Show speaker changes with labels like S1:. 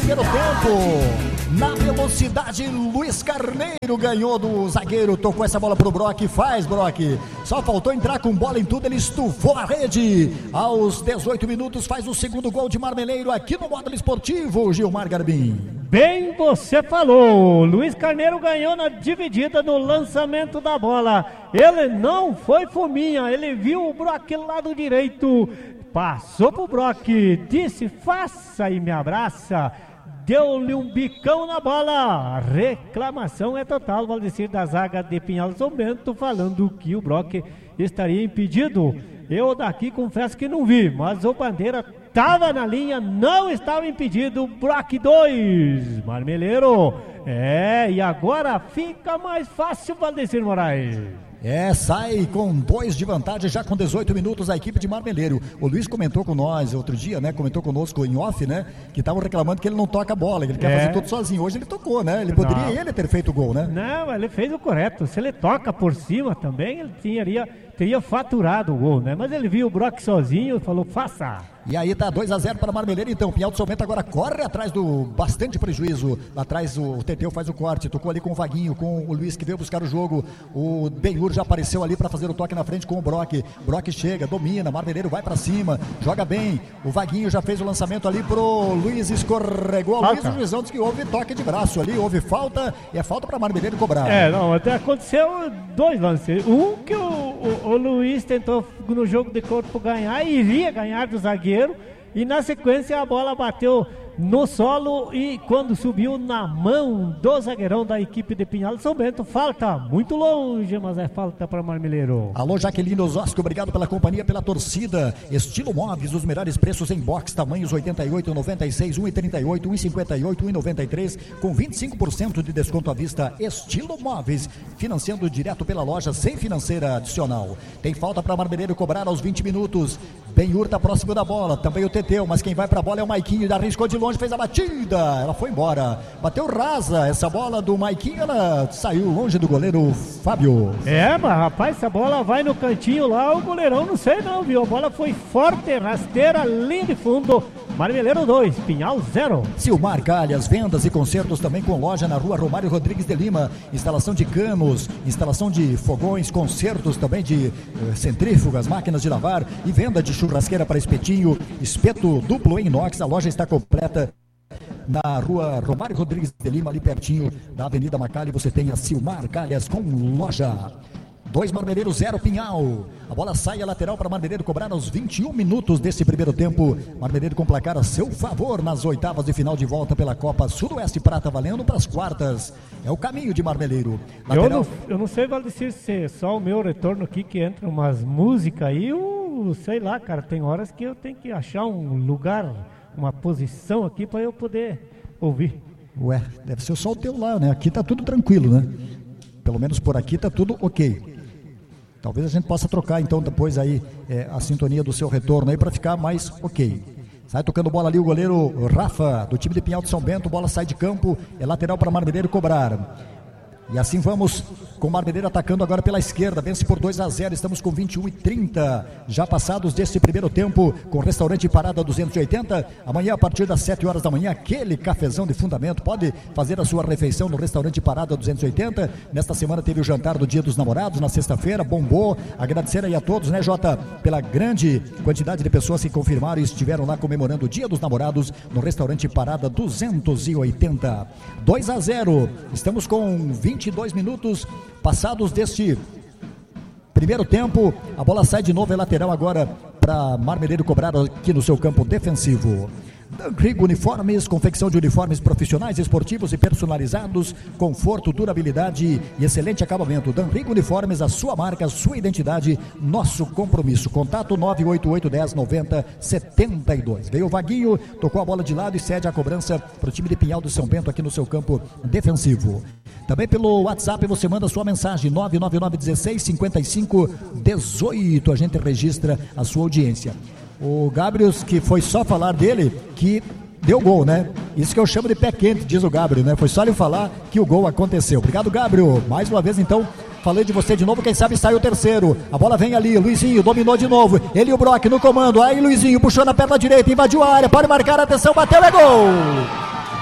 S1: primeiro tempo. Na velocidade, Luiz Carneiro ganhou do zagueiro, tocou essa bola pro Brock, faz Brock, só faltou entrar com bola em tudo, ele estufou a rede. Aos 18 minutos faz o segundo gol de Marmeleiro aqui no Módulo Esportivo, Gilmar Garbim.
S2: Bem você falou, Luiz Carneiro ganhou na dividida no lançamento da bola. Ele não foi fominha, ele viu o Brock lado direito, passou pro Brock, disse faça e me abraça. Deu-lhe um bicão na bola. A reclamação é total, Valdecir, da zaga de Pinhal São Bento, falando que o Brock estaria impedido. Eu daqui confesso que não vi, mas o Bandeira estava na linha, não estava impedido. Brock 2, Marmeleiro. E agora fica mais fácil, Valdecir Moraes.
S1: Sai com 2 de vantagem já com 18 minutos a equipe de Marmeleiro. O Luiz comentou com nós outro dia, né? Comentou conosco em off, né? Que estavam reclamando que ele não toca a bola, que ele quer fazer tudo sozinho. Hoje ele tocou, né? Ele poderia ter feito o gol, né?
S2: Não, ele fez o correto. Se ele toca por cima também, ele teria faturado o gol, né? Mas ele viu o Brock sozinho e falou, faça.
S1: E aí tá 2-0 para Marmeleiro, então Pinhal de São Bento agora corre atrás do bastante prejuízo. Lá atrás o Teteu faz o corte, tocou ali com o Vaguinho, com o Luiz que veio buscar o jogo. O Benhur já apareceu ali para fazer o toque na frente com o Brock. Brock chega, domina, Marmeleiro vai para cima, joga bem. O Vaguinho já fez o lançamento ali pro Luiz, escorregou. O Luiz, o juizão disse que houve toque de braço ali, houve falta, e é falta para Marmeleiro cobrar.
S2: Não, até aconteceu 2 lances. Um que o Luiz tentou no jogo de corpo ganhar, iria ganhar do zagueiro, e na sequência a bola bateu no solo e quando subiu na mão do zagueirão da equipe de Pinhal de São Bento, falta muito longe, mas é falta para Marmeleiro.
S1: Alô Jaqueline Osósco, obrigado pela companhia, pela torcida. Estilo Móveis, os melhores preços em box, tamanhos 88, 96, 1,38, 1,58, 1,93, com 25% de desconto à vista. Estilo Móveis, financiando direto pela loja, sem financeira adicional. Tem falta para Marmeleiro cobrar aos 20 minutos. Benhur tá próximo da bola, também o Teteu, mas quem vai para a bola é o Maiquinho, arriscou de longe, fez a batida, ela foi embora, bateu rasa, essa bola do Maiquinho, ela saiu longe do goleiro Fábio.
S2: Mas rapaz, essa bola vai no cantinho lá, o goleirão não sei não, viu, a bola foi forte, rasteira, linha de fundo. Marmeleiro 2, Pinhal 0.
S1: Silmar Calhas, vendas e concertos também com loja na rua Romário Rodrigues de Lima, instalação de canos, instalação de fogões, concertos também de centrífugas, máquinas de lavar e venda de churrasqueira para espetinho, espeto duplo em inox. A loja está completa na rua Romário Rodrigues de Lima, ali pertinho da Avenida Macalli. Você tem a Silmar Calhas com loja. 2 Marmeleiro, 0 Pinhal. A bola sai a lateral para Marmeleiro cobrar aos 21 minutos desse primeiro tempo. Marmeleiro com placar a seu favor nas oitavas de final de volta pela Copa Sudoeste Prata, valendo para as quartas. É o caminho de Marmeleiro. Lateral...
S2: Eu não sei, Valdecir, se é só o meu retorno aqui que entra umas músicas aí, sei lá, cara, tem horas que eu tenho que achar um lugar, uma posição aqui para eu poder ouvir.
S1: Deve ser só o teu lá, né? Aqui tá tudo tranquilo, né? Pelo menos por aqui tá tudo ok. Talvez a gente possa trocar então depois aí a sintonia do seu retorno aí para ficar mais ok. Sai tocando bola ali o goleiro Rafa, do time de Pinhal de São Bento, bola sai de campo, é lateral para Marmeleiro cobrar. E assim vamos com o Marmeleiro atacando agora pela esquerda, vence por 2-0, estamos com 21:30, já passados desse primeiro tempo, com restaurante Parada 280, amanhã a partir das 7 horas da manhã, aquele cafezão de fundamento, pode fazer a sua refeição no restaurante Parada 280, nesta semana teve o jantar do Dia dos Namorados, na sexta-feira, bombou, agradecer aí a todos, né Jota, pela grande quantidade de pessoas que confirmaram e estiveram lá comemorando o Dia dos Namorados, no restaurante Parada 280, 2-0, estamos com 22 minutos passados deste primeiro tempo, a bola sai de novo, é lateral agora para Marmeleiro cobrar aqui no seu campo defensivo. Danrigo Uniformes, confecção de uniformes profissionais, esportivos e personalizados, conforto, durabilidade e excelente acabamento. Danrigo Uniformes, a sua marca, a sua identidade, nosso compromisso. Contato 988-10-90-72. Veio o Vaguinho, tocou a bola de lado e cede a cobrança para o time de Pinhal do São Bento aqui no seu campo defensivo. Também pelo WhatsApp você manda sua mensagem 999-16-55-18. A gente registra a sua audiência. O Gabriel, que foi só falar dele, que deu gol, né? Isso que eu chamo de pé quente, diz o Gabriel, né? Foi só ele falar que o gol aconteceu. Obrigado, Gabriel. Mais uma vez, então, falei de você de novo, quem sabe sai o terceiro. A bola vem ali, Luizinho dominou de novo. Ele e o Brock no comando. Aí, Luizinho puxou na perna direita, invadiu a área, pode marcar, atenção, bateu, é gol!